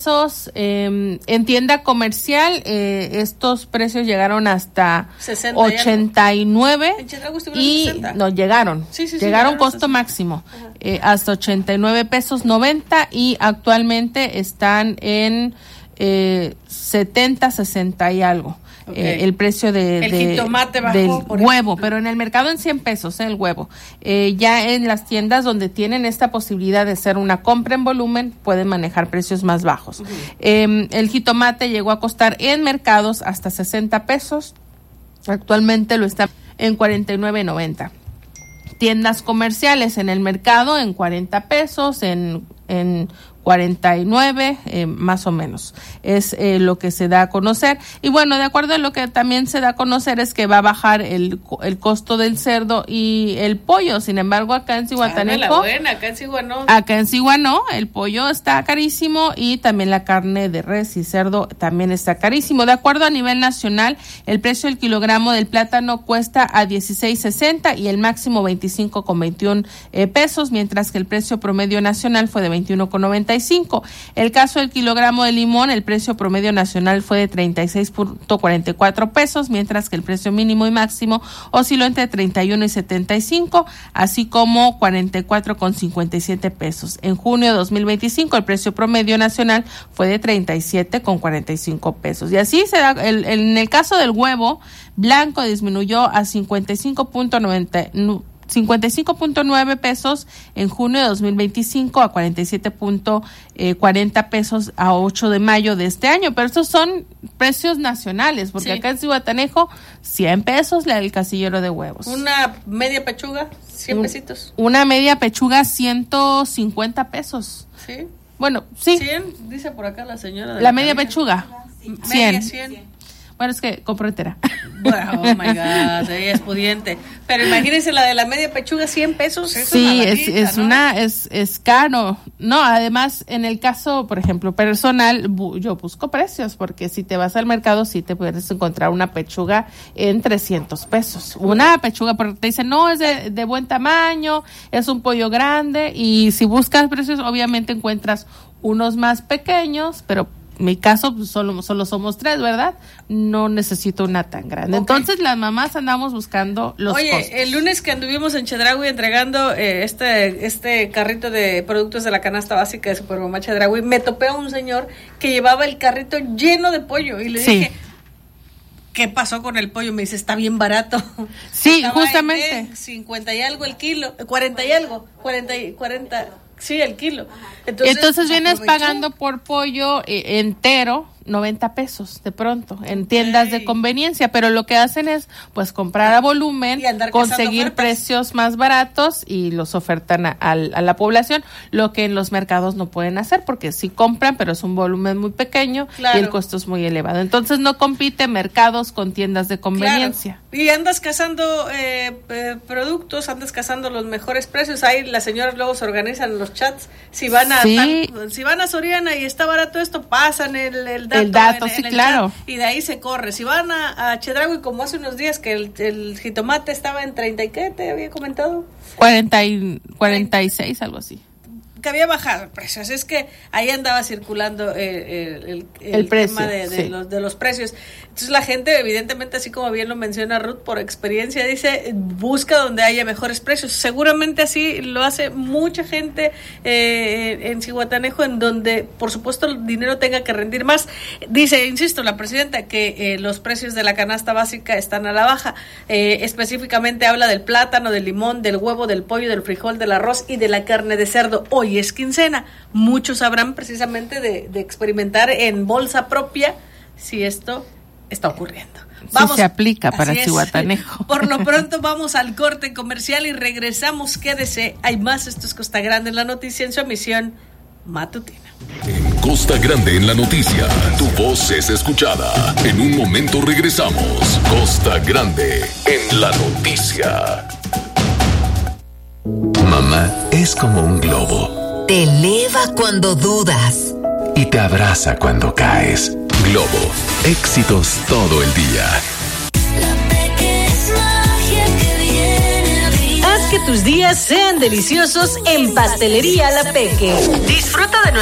pesos. En tienda comercial, estos precios llegaron hasta 60 89 y 60. No, llegaron costo máximo hasta 89 pesos 90 y actualmente están en 70, 60 y algo. Okay. El precio el jitomate bajó del huevo, pero en el mercado en 100 pesos el huevo. Ya en las tiendas donde tienen esta posibilidad de hacer una compra en volumen, pueden manejar precios más bajos. El jitomate llegó a costar en mercados hasta 60 pesos. Actualmente lo está en 49.90. Tiendas comerciales en el mercado en 40 pesos, en 49, más o menos, es lo que se da a conocer. Y bueno, de acuerdo a lo que también se da a conocer es que va a bajar el costo del cerdo y el pollo. Sin embargo, acá en Zihuatanejo, acá en Zihuatanejo, el pollo está carísimo y también la carne de res y cerdo también está carísimo. De acuerdo a nivel nacional, el precio del kilogramo del plátano cuesta a 16.60 y el máximo 25.21 pesos, mientras que el precio promedio nacional fue de 21.95. El caso del kilogramo de limón, el precio promedio nacional fue de 36.44 pesos, mientras que el precio mínimo y máximo osciló entre 31 y 75, así como 44.57 pesos. En junio de 2025, el precio promedio nacional fue de 37.45 pesos. Y así se da, en el caso del huevo blanco disminuyó a 55.9 pesos en junio de 2025 a 47.40 pesos a 8 de mayo de este año, pero estos son precios nacionales, porque acá en Zihuatanejo 100 pesos el casillero de huevos. Una media pechuga, 100 pesitos. Una media pechuga 150 pesos. Sí. Bueno, sí. 100, dice por acá la señora. La media pechuga. 100. 100. Bueno, es que compro entera. Bueno, oh my God, ella es pudiente. Pero imagínense la de la media pechuga, 100 pesos. Sí, es caro. No, además, en el caso, por ejemplo, personal, yo busco precios, porque si te vas al mercado, sí te puedes encontrar una pechuga en 300 pesos. Una pechuga, porque te dicen, no, es de buen tamaño, es un pollo grande, y si buscas precios, obviamente encuentras unos más pequeños, pero en mi caso, pues, solo somos 3, ¿verdad? No necesito una tan grande. Okay. Entonces, las mamás andamos buscando los costos. El lunes que anduvimos en Chedraui entregando este carrito de productos de la canasta básica de Supermamá Chedraui, me topé a un señor que llevaba el carrito lleno de pollo y le dije, ¿qué pasó con el pollo? Me dice, está bien barato. Sí, estaba justamente. 50 y algo el kilo, 40 y algo, 40. Sí, el kilo. Entonces vienes pagando por pollo entero 90 pesos de pronto en tiendas de conveniencia, pero lo que hacen es pues comprar a volumen, conseguir precios más baratos y los ofertan a la población, lo que en los mercados no pueden hacer porque sí compran, pero es un volumen muy pequeño y el costo es muy elevado. Entonces no compite mercados con tiendas de conveniencia. Claro. Y andas cazando productos, andas cazando los mejores precios. Ahí las señoras luego se organizan los chats. Si van a Soriana y está barato esto, pasan el dato, sí, claro. Chat, y de ahí se corre. Si van a Chedraui, como hace unos días que el jitomate estaba en 30 y ¿qué te había comentado? 46, algo así. Que había bajado el precio, así es que ahí andaba circulando el precio, tema de los precios. Entonces la gente, evidentemente, así como bien lo menciona Ruth, por experiencia, dice, busca donde haya mejores precios. Seguramente así lo hace mucha gente en Zihuatanejo, en donde, por supuesto, el dinero tenga que rendir más. Dice, insisto, la presidenta, que los precios de la canasta básica están a la baja. Específicamente habla del plátano, del limón, del huevo, del pollo, del frijol, del arroz y de la carne de cerdo. Hoy es quincena, muchos sabrán precisamente de experimentar en bolsa propia si esto está ocurriendo. Vamos, se aplica para Zihuatanejo. Por lo pronto vamos al corte comercial y regresamos. Quédese, hay más. Esto es Costa Grande en la Noticia en su emisión matutina. En Costa Grande en la Noticia, tu voz es escuchada. En un momento regresamos. Costa Grande en la Noticia. Mamá es como un globo. Te eleva cuando dudas Y te abraza cuando caes. Globo, éxitos todo el día. Haz que tus días sean deliciosos en Pastelería La Peque. Disfruta de